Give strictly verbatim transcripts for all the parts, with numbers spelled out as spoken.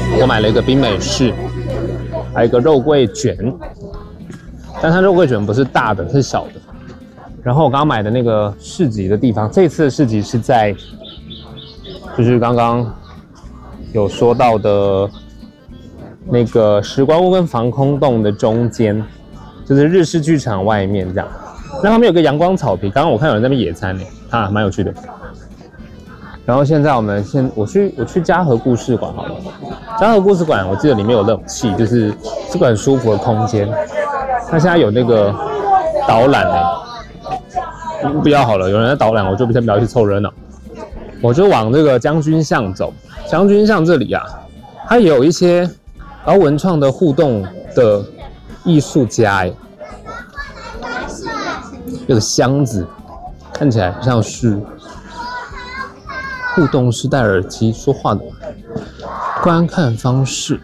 我买了一个冰美式，还有一个肉桂卷，但它肉桂卷不是大的，是小的。然后我刚刚买的那个市集的地方，这次的市集是在，就是刚刚有说到的那个时光屋跟防空洞的中间，就是日式剧场外面这样。那旁边有个阳光草皮，刚刚我看有人在那边野餐呢，啊，蛮有趣的。然后现在我们先，我去我去嘉禾故事馆好了。嘉禾故事馆，我记得里面有冷气，就是是个很舒服的空间。它现在有那个导览哎，不要好了，有人在导览，我就先不要去凑热闹。我就往这个将军巷走。将军巷这里啊，它也有一些然后文创的互动的艺术家哎，有个箱子，看起来像是。互动是戴耳机说话的观看方式，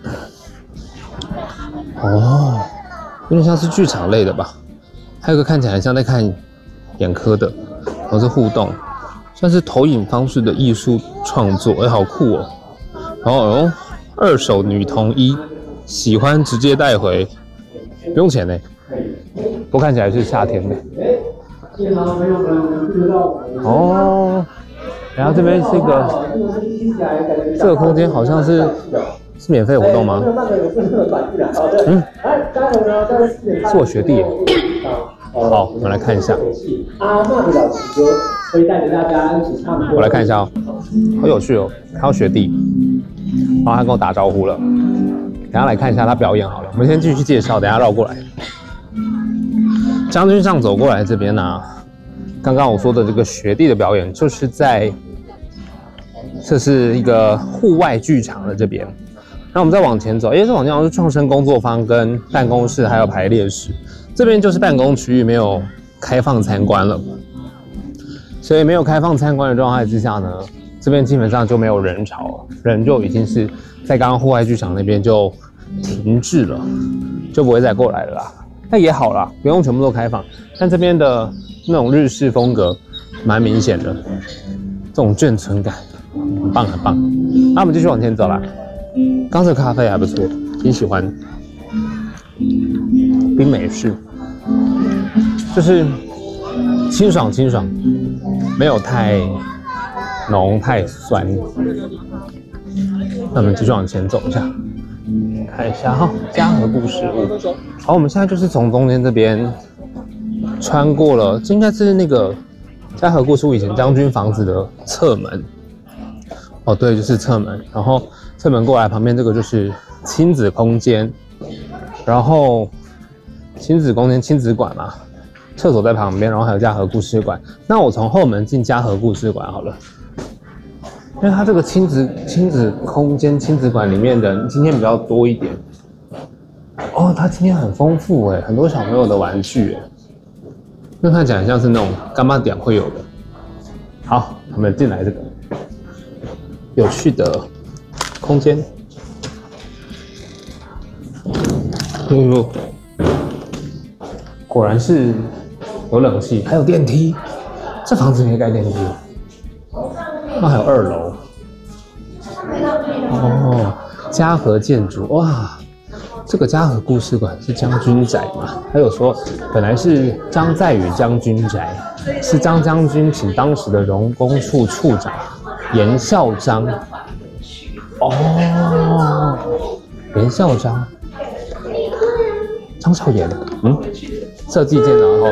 哦，有点像是剧场类的吧。还有个看起来像在看眼科的，然后是互动，算是投影方式的艺术创作，哎，好酷哦。然后哦，二手女童衣，喜欢直接带回，不用钱呢。不过看起来是夏天的。哦。然后这边是一个，这个空间好像是是免费活动吗？嗯，是我学弟耶。好，我们来看一下。我来看一下哦，好有趣哦，还有学弟，然后他跟我打招呼了。等一下来看一下他表演好了，我们先继续介绍，等一下绕过来。将军巷走过来这边呢、啊。刚刚我说的这个学弟的表演，就是在这是一个户外剧场的这边。那我们再往前走，哎，这往前走是创生工作坊跟办公室，还有排列室。这边就是办公区域，没有开放参观了。所以没有开放参观的状态之下呢，这边基本上就没有人潮，人就已经是在刚刚户外剧场那边就停滞了，就不会再过来了啦。那也好啦，不用全部都开放，但这边的那种日式风格蛮明显的，这种眷村感很棒很棒。那我们继续往前走啦。刚才咖啡还不错，挺喜欢。冰美式，就是清爽清爽，没有太浓太酸。那我们继续往前走一下，看一下哈，嘉禾故事屋。好，我们现在就是从中间这边穿过了，这应该是那个嘉禾故事屋以前将军房子的侧门。哦，对，就是侧门。然后侧门过来，旁边这个就是亲子空间，然后亲子空间、亲子馆嘛，厕所在旁边，然后还有嘉禾故事馆。那我从后门进嘉禾故事馆好了。因为它这个亲子亲子空间、亲子馆里面人今天比较多一点。哦，它今天很丰富哎，很多小朋友的玩具哎，那看起来像是那种干妈店会有的。好，我们进来这个有趣的空间。呦呦，果然是有冷气，还有电梯。这房子可以盖电梯。那还有二楼。哦，嘉禾建筑哇，这个嘉禾故事馆是将军宅嘛？他有说本来是张在宇将军宅，是张将军请当时的荣工处处长严孝章。哦，严孝章，张孝严，嗯，设计建的，然后